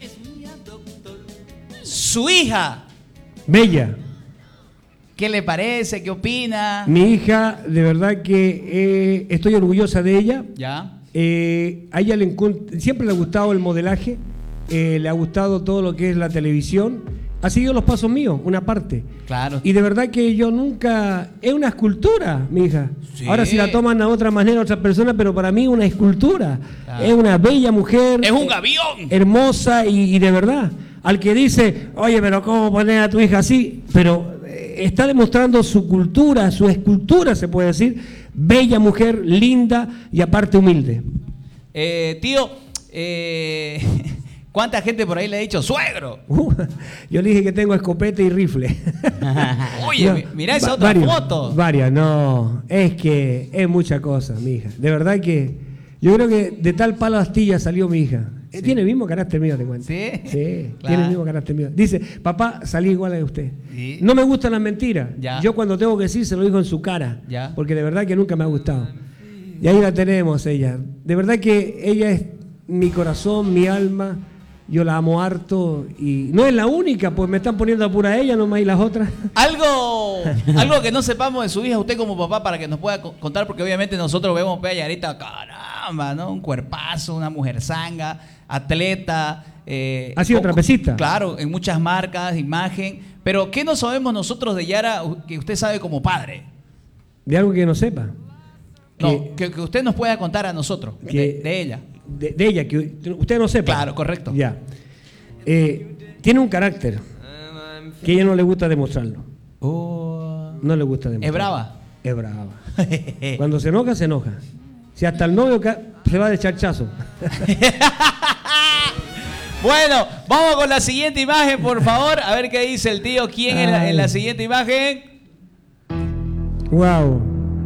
Speaker 2: Su hija.
Speaker 1: Bella.
Speaker 2: ¿Qué le parece? ¿Qué opina?
Speaker 1: Mi hija, de verdad que eh, estoy orgullosa de ella.
Speaker 2: Ya.
Speaker 1: Eh, a ella le encont- siempre le ha gustado el modelaje, eh, le ha gustado todo lo que es la televisión. Ha seguido los pasos míos, una parte.
Speaker 2: Claro.
Speaker 1: Y de verdad que yo nunca... Es una escultura, mi hija.
Speaker 2: Sí.
Speaker 1: Ahora si la toman a otra manera, otras personas, pero para mí es una escultura.
Speaker 2: Claro.
Speaker 1: Es una bella mujer.
Speaker 2: ¡Es un
Speaker 1: eh,
Speaker 2: gavión!
Speaker 1: Hermosa y, y de verdad. Al que dice, oye, pero ¿cómo poner a tu hija así? Pero eh, está demostrando su cultura, su escultura, se puede decir. Bella mujer, linda y aparte humilde.
Speaker 2: Eh, tío, eh, ¿cuánta gente por ahí le ha dicho suegro?
Speaker 1: Uh, yo le dije que tengo escopeta y rifle.
Speaker 2: Oye,
Speaker 1: No,
Speaker 2: mi- mirá esa
Speaker 1: va-
Speaker 2: otra
Speaker 1: varias,
Speaker 2: foto.
Speaker 1: Varias, no. Es que es mucha cosa, mi hija. De verdad que yo creo que de tal palo astilla salió mi hija. Eh, Tiene el mismo carácter mío, te cuento.
Speaker 2: ¿Sí?
Speaker 1: Sí,
Speaker 2: Claro.
Speaker 1: tiene el mismo carácter mío. Dice, papá, salí igual a usted.
Speaker 2: Sí.
Speaker 1: No me gustan las mentiras.
Speaker 2: Ya.
Speaker 1: Yo cuando tengo que decir se lo digo en su cara.
Speaker 2: Ya.
Speaker 1: Porque de verdad que nunca me ha gustado. Y ahí la tenemos ella. De verdad que ella es mi corazón, mi alma. Yo la amo harto. Y no es la única, pues me están poniendo a pura ella, nomás y las otras.
Speaker 2: Algo, algo que no sepamos de su hija, usted como papá, para que nos pueda co- contar, porque obviamente nosotros vemos a Yarita, caramba, ¿no? Un cuerpazo, una mujer zanga, atleta. Eh,
Speaker 1: Ha sido
Speaker 2: co-
Speaker 1: trapecista.
Speaker 2: Claro, en muchas marcas, imagen. Pero, ¿qué no sabemos nosotros de Yara u- que usted sabe como padre?
Speaker 1: De algo que no sepa.
Speaker 2: No, que, que usted nos pueda contar a nosotros,
Speaker 1: que-
Speaker 2: de, de ella.
Speaker 1: De, de ella, que usted no sepa.
Speaker 2: Claro, correcto.
Speaker 1: Ya. Eh, tiene un carácter que a ella no le gusta demostrarlo. No le gusta demostrarlo.
Speaker 2: ¿Es brava?
Speaker 1: Es brava. Cuando se enoja, se enoja. Si hasta el novio ca- se va de charchazo.
Speaker 2: Bueno, vamos con la siguiente imagen, por favor. A ver qué dice el tío. ¿Quién es la- en la
Speaker 1: Ay.
Speaker 2: siguiente imagen?
Speaker 1: Wow.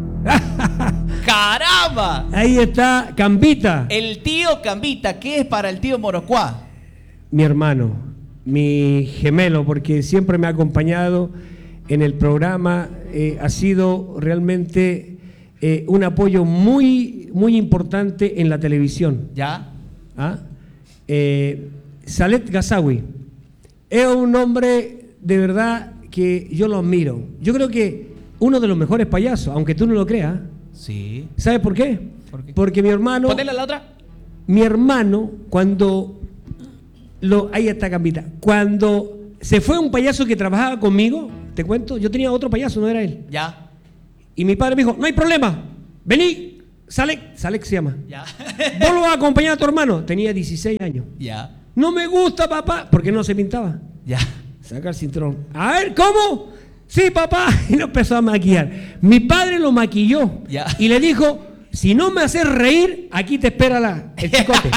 Speaker 2: ¡Caramba!
Speaker 1: Ahí está Cambita,
Speaker 2: El tío Cambita, ¿qué es para el tío Morocuá?
Speaker 1: mi hermano, mi gemelo, porque siempre me ha acompañado en el programa. Eh, ha sido realmente eh, un apoyo muy, muy importante en la televisión.
Speaker 2: ¿Ya?
Speaker 1: ¿Ah? Eh, Salet Gazawi es un hombre de verdad que yo lo admiro. Yo creo que uno de los mejores payasos, aunque tú no lo creas.
Speaker 2: Sí.
Speaker 1: ¿Sabes por qué?
Speaker 2: ¿Por qué?
Speaker 1: Porque mi hermano,
Speaker 2: ¿Ponela la otra?
Speaker 1: mi hermano, cuando lo, ahí está Cambita, cuando se fue un payaso que trabajaba conmigo, te cuento, yo tenía otro payaso, no era él.
Speaker 2: Ya.
Speaker 1: Y mi padre me dijo, no hay problema, vení, Salek, Salek se llama.
Speaker 2: Ya.
Speaker 1: Vos lo vas a acompañar a tu hermano. Tenía dieciséis años.
Speaker 2: Ya.
Speaker 1: No me gusta, papá, porque no se pintaba.
Speaker 2: Ya.
Speaker 1: saca el cinturón. A ver, ¿cómo? Sí, papá. Y lo empezó a maquillar. Mi padre lo maquilló
Speaker 2: Ya.
Speaker 1: y le dijo, si no me haces reír, aquí te espera la, el chicote.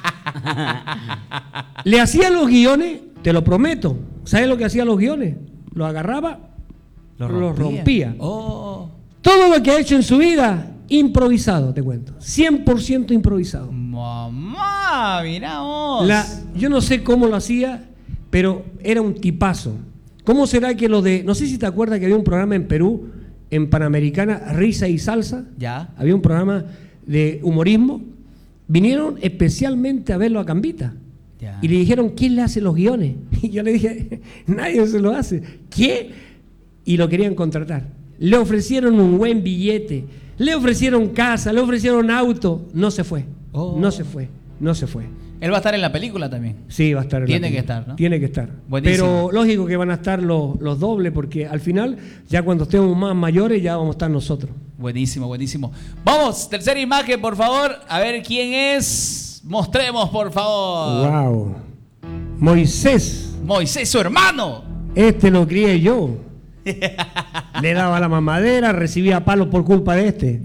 Speaker 1: Le hacía los guiones, te lo prometo. ¿Sabes lo que hacía los guiones? Los agarraba, los rompía. rompía.
Speaker 2: Oh.
Speaker 1: Todo lo que ha hecho en su vida, improvisado, te cuento. cien por ciento improvisado.
Speaker 2: Mamá, mirá vos.
Speaker 1: La, yo no sé cómo lo hacía, pero era un tipazo. ¿Cómo será que lo de... No sé si te acuerdas que había un programa en Perú, en Panamericana, Risa y Salsa.
Speaker 2: Ya.
Speaker 1: Había un programa de humorismo. Vinieron especialmente a verlo a Cambita.
Speaker 2: Ya.
Speaker 1: Y le dijeron, ¿quién le hace los guiones? Y yo le dije, nadie se lo hace. ¿Qué? Y lo querían contratar. Le ofrecieron un buen billete, le ofrecieron casa, le ofrecieron auto. No se fue.
Speaker 2: Oh.
Speaker 1: No se fue. No se fue.
Speaker 2: Él va a estar en la película también.
Speaker 1: Sí, va a estar en
Speaker 2: Tiene
Speaker 1: la
Speaker 2: que
Speaker 1: película.
Speaker 2: estar, ¿no?
Speaker 1: Tiene que estar.
Speaker 2: Buenísimo.
Speaker 1: Pero lógico que van a estar los, los dobles, porque al final, ya cuando estemos más mayores, ya vamos a estar nosotros.
Speaker 2: Buenísimo, buenísimo. Vamos, tercera imagen, por favor. A ver quién es. Mostremos, por favor.
Speaker 1: Wow. Moisés,
Speaker 2: Moisés, su hermano.
Speaker 1: este lo crié yo. Le daba la mamadera, recibía palos por culpa de este.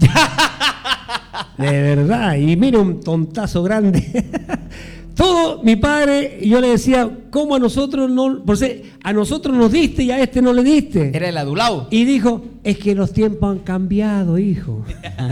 Speaker 1: De verdad. Y mira un tontazo grande. Todo, mi padre, yo le decía, ¿cómo a nosotros no? Por ser, a nosotros nos diste y a este no le diste.
Speaker 2: Era el adulado.
Speaker 1: Y dijo, es que los tiempos han cambiado, hijo.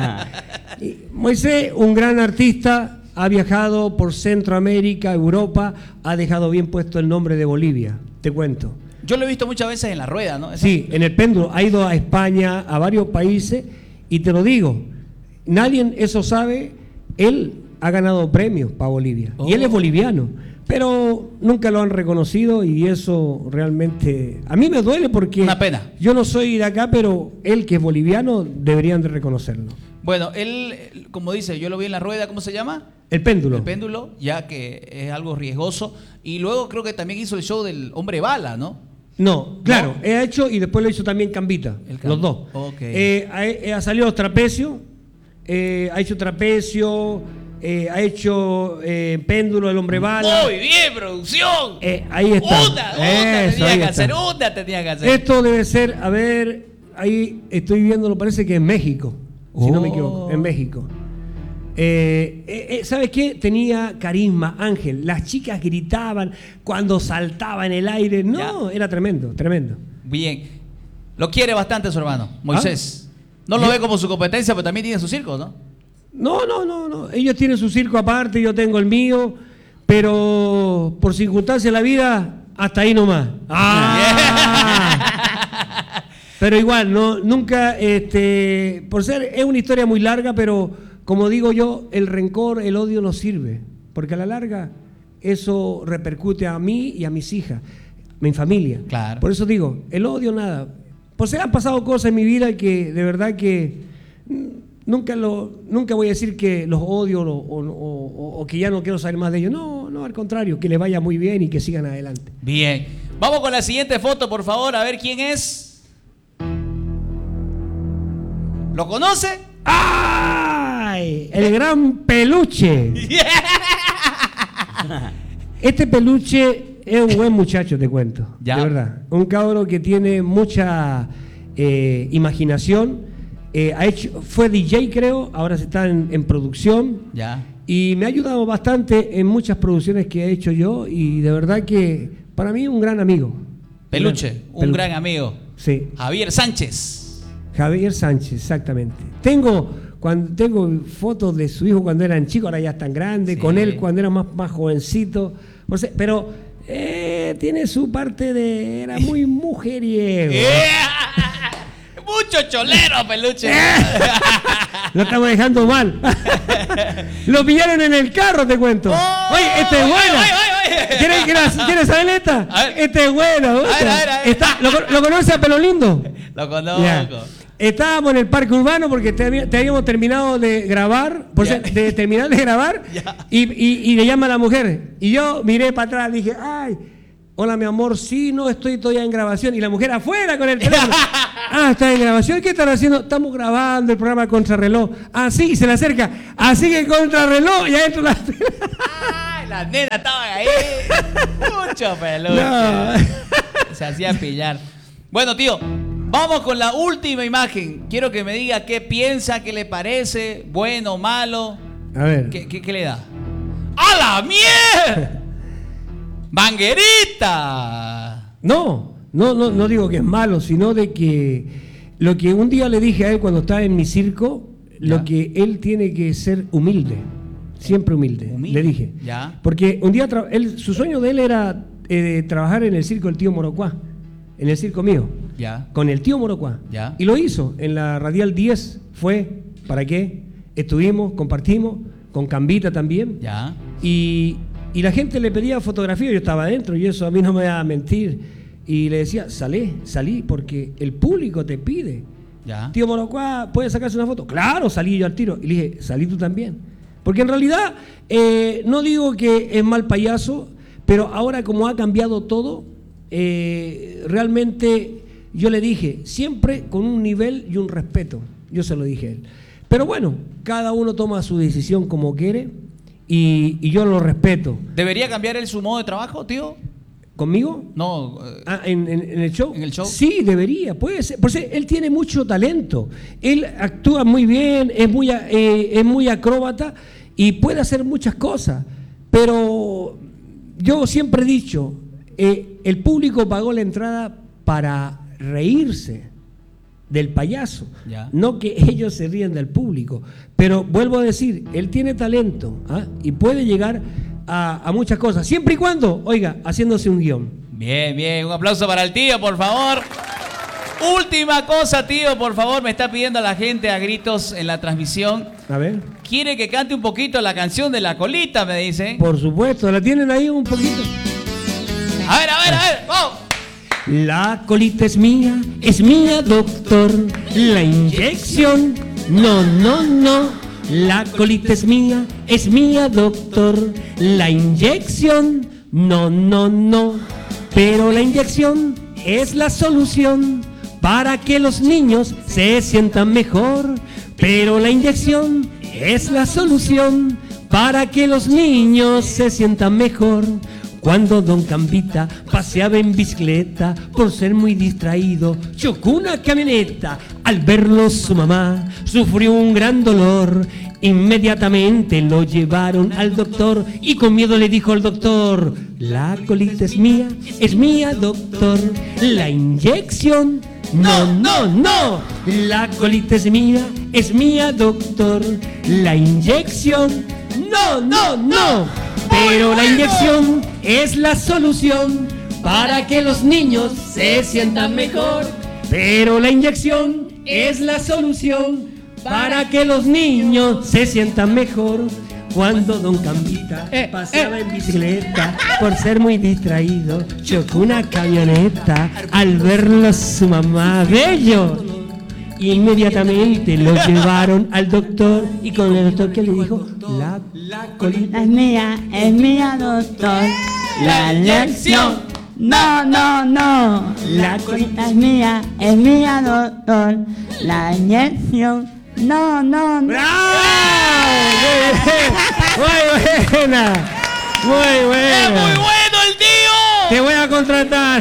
Speaker 1: Y Moisés, un gran artista, ha viajado por Centroamérica, Europa, ha dejado bien puesto el nombre de Bolivia, te cuento.
Speaker 2: Yo lo he visto muchas veces en la rueda, ¿no? Esa-
Speaker 1: Sí, en el péndulo, ha ido a España, a varios países, y te lo digo, nadie eso sabe, él ha ganado premios para Bolivia,
Speaker 2: Oh.
Speaker 1: y él es boliviano, pero nunca lo han reconocido y eso realmente, a mí me duele porque
Speaker 2: Una pena.
Speaker 1: yo no soy de acá, pero él que es boliviano deberían de reconocerlo.
Speaker 2: Bueno, él, como dice, yo lo vi en la rueda, ¿cómo se llama?
Speaker 1: El péndulo.
Speaker 2: El péndulo, ya que es algo riesgoso. Y luego creo que también hizo el show del hombre bala, ¿no?
Speaker 1: No, claro,
Speaker 2: ¿No?
Speaker 1: he hecho y después lo hizo también Cambita,
Speaker 2: El Cam-
Speaker 1: los dos.
Speaker 2: Ok.
Speaker 1: Eh, ha, ha salido los trapecios, eh, ha hecho trapecio, eh, ha hecho eh, péndulo, el hombre bala.
Speaker 2: Muy bien, producción.
Speaker 1: Eh, ahí está.
Speaker 2: Una, una
Speaker 1: Eso,
Speaker 2: tenía
Speaker 1: ahí
Speaker 2: que
Speaker 1: está.
Speaker 2: hacer, una tenía que hacer.
Speaker 1: Esto debe ser, a ver, ahí estoy viendo, parece que en México, si no me
Speaker 2: Oh.
Speaker 1: equivoco, en México. Eh, eh, eh, ¿Sabes qué? Tenía carisma, Ángel. Las chicas gritaban cuando saltaba en el aire. No, era tremendo, tremendo.
Speaker 2: Bien. Lo quiere bastante su hermano, Moisés. No lo
Speaker 1: Yo-
Speaker 2: ve como su competencia, pero también tiene su circo, ¿no?
Speaker 1: No, no, no, no. Ellos tienen su circo aparte, yo tengo el mío, pero por circunstancias de la vida, hasta ahí nomás. Ah. Pero igual, no, nunca, este, por ser, es una historia muy larga, pero como digo yo, el rencor, el odio no sirve, porque a la larga eso repercute a mí y a mis hijas, mi familia.
Speaker 2: Claro.
Speaker 1: Por eso digo, el odio nada. Pues se han pasado cosas en mi vida que de verdad que mm, nunca lo, nunca voy a decir que los odio o, o- o- o que ya no quiero saber más de ellos. No, no, al contrario, que les vaya muy bien y que sigan adelante.
Speaker 2: Bien. Vamos con la siguiente foto, por favor, a ver quién es. ¿Lo conoce?
Speaker 1: ¡Ay! El gran peluche. Este peluche es un buen muchacho, te cuento.
Speaker 2: Ya.
Speaker 1: De verdad. Un cabro que tiene mucha eh, imaginación. Eh, ha hecho, fue D J, creo, ahora se está en, en producción.
Speaker 2: Ya.
Speaker 1: Y me ha ayudado bastante en muchas producciones que he hecho yo. Y de verdad que para mí un gran amigo.
Speaker 2: Peluche, un
Speaker 1: Peluche.
Speaker 2: gran amigo.
Speaker 1: Sí.
Speaker 2: Javier Sánchez.
Speaker 1: Javier Sánchez, exactamente. Tengo, cuando, tengo fotos de su hijo cuando eran chicos, ahora ya están grandes,
Speaker 2: Sí.
Speaker 1: con él cuando era más, más jovencito. O sea, pero eh, tiene su parte de... Era muy mujeriego.
Speaker 2: Mucho cholero, peluche.
Speaker 1: Lo estamos dejando mal. Lo pillaron en el carro, te cuento.
Speaker 2: Oh,
Speaker 1: Oye, este es
Speaker 2: oye,
Speaker 1: bueno.
Speaker 2: oye, oye, oye.
Speaker 1: ¿Quieres, quieres, quieres saber esta?
Speaker 2: A ver.
Speaker 1: Este es bueno.
Speaker 2: A ver, a ver, a ver.
Speaker 1: Está, ¿lo, ¿Lo conoces a Pelo Lindo?
Speaker 2: Lo conozco.
Speaker 1: Ya. Estábamos en el parque urbano porque te, había- te habíamos terminado de grabar, por
Speaker 2: Ya.
Speaker 1: ser- de terminar de grabar,
Speaker 2: Ya.
Speaker 1: y, y- y le llama a la mujer. Y yo miré para atrás, dije, ay, hola mi amor, sí, no estoy todavía en grabación. Y la mujer afuera con el teléfono. Ah, está en grabación. ¿Qué están haciendo? Estamos grabando el programa Contrarreloj. Ah, sí, y se le acerca. Así que Contrarreloj, y adentro la.
Speaker 2: Ay, las nenas estaban ahí. Mucho peluche.
Speaker 1: No.
Speaker 2: Se hacía pillar. Bueno, tío, vamos con la última imagen. Quiero que me diga qué piensa, qué le parece, bueno o malo.
Speaker 1: A ver.
Speaker 2: ¿Qué, qué, qué le da? ¡A la mierda! ¡Manguerita!
Speaker 1: No, no, no, no digo que es malo, sino de que lo que un día le dije a él cuando estaba en mi circo,
Speaker 2: Ya.
Speaker 1: lo que él tiene que ser humilde, siempre humilde,
Speaker 2: Humilde,
Speaker 1: le dije.
Speaker 2: ya.
Speaker 1: Porque un día, tra- él, su sueño de él era eh, trabajar en el circo del tío Morocuá, en el circo mío,
Speaker 2: Ya.
Speaker 1: con el tío Morocuá.
Speaker 2: Ya.
Speaker 1: Y lo hizo, en la Radial diez fue, ¿para qué? Estuvimos, compartimos, con Cambita también.
Speaker 2: Ya.
Speaker 1: Y, y la gente le pedía fotografía, yo estaba adentro y eso a mí no me va a mentir. Y le decía, salí, salí, porque el público te pide.
Speaker 2: Ya.
Speaker 1: Tío Morocuá, ¿puedes sacarse una foto? Claro, salí yo al tiro. Y le dije, salí tú también. Porque en realidad, eh, no digo que es mal payaso, pero ahora como ha cambiado todo, eh, realmente yo le dije, siempre con un nivel y un respeto. Yo se lo dije a él. Pero bueno, cada uno toma su decisión como quiere y, y yo lo respeto.
Speaker 2: ¿Debería cambiar él su modo de trabajo, tío?
Speaker 1: ¿Conmigo?
Speaker 2: No. eh,
Speaker 1: Ah, ¿en, en- en el show?
Speaker 2: ¿En el show?
Speaker 1: Sí, debería, puede ser. Por ser, él tiene mucho talento. Él actúa muy bien, es muy, a- eh, es muy acróbata y puede hacer muchas cosas. Pero yo siempre he dicho, eh, el público pagó la entrada para reírse del payaso,
Speaker 2: Ya.
Speaker 1: no que ellos se ríen del público. Pero vuelvo a decir, él tiene talento, ¿ah? Y puede llegar a, a muchas cosas, siempre y cuando, oiga, haciéndose un guión.
Speaker 2: Bien, bien. Un aplauso para el tío, por favor. Última cosa, tío, por favor. Me está pidiendo la gente a gritos en la transmisión.
Speaker 1: A ver.
Speaker 2: Quiere que cante un poquito la canción de la colita, me dice.
Speaker 1: Por supuesto, la tienen ahí un poquito.
Speaker 2: A ver, a ver, a ver. ¡Vamos!
Speaker 1: La colita es mía, es mía, doctor. La inyección, no, no, no. La colita es mía, es mía, doctor. La inyección, no, no, no. Pero la inyección es la solución para que los niños se sientan mejor. Pero la inyección es la solución para que los niños se sientan mejor. Cuando don Cambita paseaba en bicicleta, por ser muy distraído, chocó una camioneta. Al verlo su mamá sufrió un gran dolor. Inmediatamente lo llevaron al doctor y con miedo le dijo al doctor: la colita es mía, es mía, doctor. La inyección, no, no, no. La colita es mía, es mía, doctor. La inyección, no, no, no. Pero la inyección es la solución para que los niños se sientan mejor. Pero la inyección es la solución para que los niños se sientan mejor. Cuando don Cambita paseaba en bicicleta, por ser muy distraído, chocó una camioneta. Al verlo su mamá, bello, inmediatamente lo llevaron al doctor y con el doctor que le dijo: la colita
Speaker 3: Es mía, es mía, doctor. La inyección. No, no, no. La colita es mía, es mía, doctor. La inyección. No, no, no.
Speaker 1: ¡Bravo! Muy buena, muy
Speaker 2: ¡Es
Speaker 1: buena.
Speaker 2: muy bueno el tío!
Speaker 1: Te voy a contratar.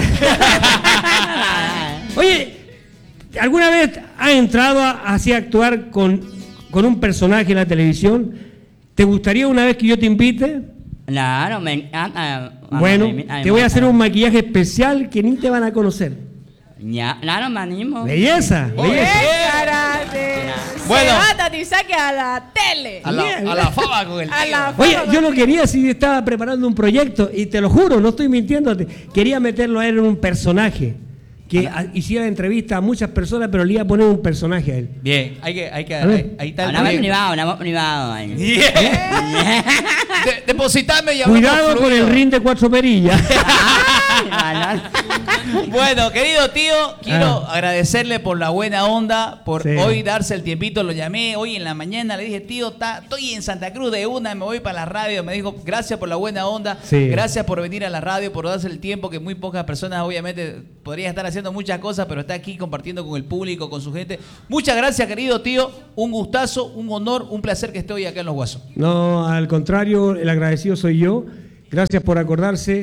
Speaker 1: Oye, ¿alguna vez has entrado a, así a actuar con, con un personaje en la televisión? ¿Te gustaría una vez que yo te invite?
Speaker 3: Claro, me encanta.
Speaker 1: Bueno,
Speaker 3: Me- me-
Speaker 1: te voy a hacer
Speaker 3: me-
Speaker 1: un maquillaje especial que ni te van a conocer.
Speaker 3: Ya, claro, me animo.
Speaker 1: Belleza,
Speaker 2: Muy bien.
Speaker 1: belleza.
Speaker 4: Karate.
Speaker 2: Bueno.
Speaker 4: Se va a Tatizaque a la tele.
Speaker 2: A la, a la fama con el tío.
Speaker 4: A la
Speaker 1: Oye,
Speaker 4: fama
Speaker 1: yo
Speaker 4: con-
Speaker 1: no quería, si estaba preparando un proyecto, y te lo juro, no estoy mintiéndote, quería meterlo a él en un personaje, que a- hiciera entrevista a muchas personas, pero le iba a poner un personaje a él.
Speaker 2: Bien, hay que, hay que,
Speaker 1: A ver.
Speaker 2: ahí, ahí está el
Speaker 3: Hablamos
Speaker 2: proyecto.
Speaker 3: privado, hablamos privado. ay.
Speaker 2: Bien. De- depositame y hablamos
Speaker 1: Cuidado con
Speaker 2: fluido.
Speaker 1: el ring de cuatro perillas.
Speaker 3: Ay,
Speaker 2: Bueno, querido tío, quiero
Speaker 1: Ah.
Speaker 2: agradecerle por la buena onda, por
Speaker 1: Sí.
Speaker 2: hoy darse el tiempito. Lo llamé hoy en la mañana, le dije, tío, ta- estoy en Santa Cruz de una, me voy para la radio. Me dijo, gracias por la buena onda,
Speaker 1: Sí.
Speaker 2: gracias por venir a la radio, por darse el tiempo, que muy pocas personas obviamente podrían estar haciendo muchas cosas, pero está aquí compartiendo con el público, con su gente. Muchas gracias, querido tío, un gustazo, un honor, un placer que esté hoy acá en Los Guasos.
Speaker 1: No, al contrario, el agradecido soy yo. Gracias por acordarse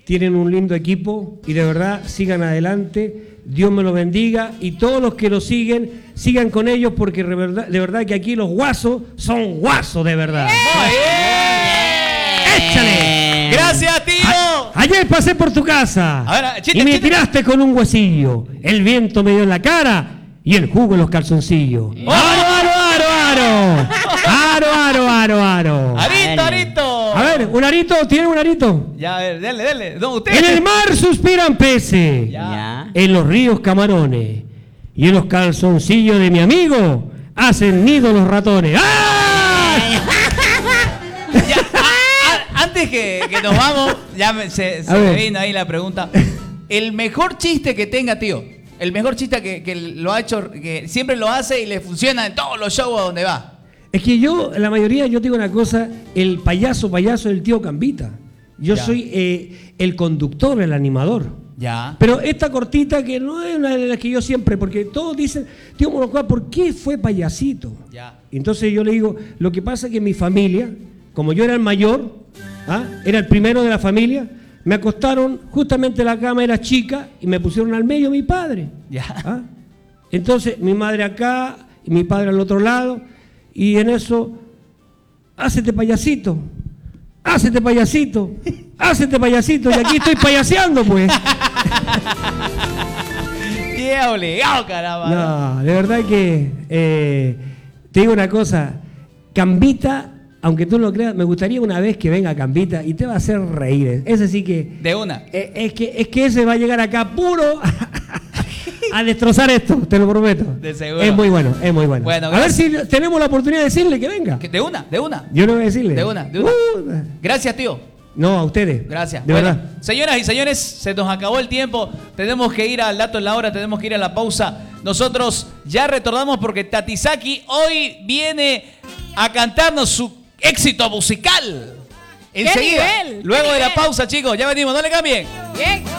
Speaker 1: tienen un lindo equipo y de verdad sigan adelante. Dios me los bendiga y todos los que lo siguen, sigan con ellos porque de verdad, de verdad que aquí los guasos son guasos de verdad.
Speaker 2: Muy bien.
Speaker 1: ¡Échale!
Speaker 2: Gracias, tío.
Speaker 1: A- ayer pasé por tu casa
Speaker 2: A ver, chiste,
Speaker 1: y me
Speaker 2: chiste.
Speaker 1: tiraste con un huesillo. El viento me dio en la cara y el jugo en los calzoncillos. ¡Aro, aro, aro, aro! ¡Aro, aro, aro, aro!
Speaker 2: Arito, arito.
Speaker 1: A ver, un arito, ¿tiene un arito?
Speaker 2: Ya, a ver, dale, dale. No, usted.
Speaker 1: En el mar suspiran peces,
Speaker 3: Ya.
Speaker 1: en los ríos camarones y en los calzoncillos de mi amigo hacen nido los ratones. ¡Ah!
Speaker 2: Ya, a- a- antes que, que nos vamos, ya me- se, se
Speaker 1: A
Speaker 2: me
Speaker 1: ver.
Speaker 2: vino ahí la pregunta. El mejor chiste que tenga, tío. El mejor chiste que, que lo ha hecho, que siempre lo hace y le funciona en todos los shows a donde va.
Speaker 1: Es que yo, la mayoría, yo te digo una cosa, el payaso, payaso es el tío Cambita. Yo
Speaker 2: Ya.
Speaker 1: soy eh, el conductor, el animador.
Speaker 2: Ya.
Speaker 1: Pero esta cortita que no es una de las que yo siempre, porque todos dicen, tío Monocuá, ¿por qué fue payasito?
Speaker 2: Ya.
Speaker 1: Entonces yo le digo, lo que pasa es que mi familia, como yo era el mayor, ¿ah? Era el primero de la familia, me acostaron, justamente la cama era chica y me pusieron al medio mi padre.
Speaker 2: Ya.
Speaker 1: ¿Ah? Entonces mi madre acá y mi padre al otro lado y en eso, hácete payasito, hácete payasito, hácete payasito y aquí estoy payaseando pues.
Speaker 2: Qué obligado, caramba.
Speaker 1: No, de verdad que eh, te digo una cosa, Cambita, aunque tú no lo creas, me gustaría una vez que venga Cambita y te va a hacer reír. Ese sí que
Speaker 2: De una.
Speaker 1: eh, es que es que ese va a llegar acá puro a destrozar esto, te lo prometo.
Speaker 2: De seguro.
Speaker 1: Es muy bueno, es muy bueno.
Speaker 2: Bueno,
Speaker 1: a ver
Speaker 2: gracias.
Speaker 1: si tenemos la oportunidad de decirle que venga.
Speaker 2: Que- De una, de una.
Speaker 1: Yo no voy a decirle.
Speaker 2: De una, de una.
Speaker 1: Uh,
Speaker 2: Gracias, tío.
Speaker 1: no, a ustedes.
Speaker 2: Gracias.
Speaker 1: De
Speaker 2: Bueno,
Speaker 1: verdad.
Speaker 2: señoras y señores, se nos acabó el tiempo. Tenemos que ir al dato en la hora, tenemos que ir a la pausa. Nosotros ya retornamos porque Tatizaki hoy viene a cantarnos su éxito musical. Enseguida,
Speaker 4: nivel?
Speaker 2: luego
Speaker 4: ¿Qué
Speaker 2: de la
Speaker 4: nivel?
Speaker 2: pausa, chicos, ya venimos, no le cambien.
Speaker 4: Bien.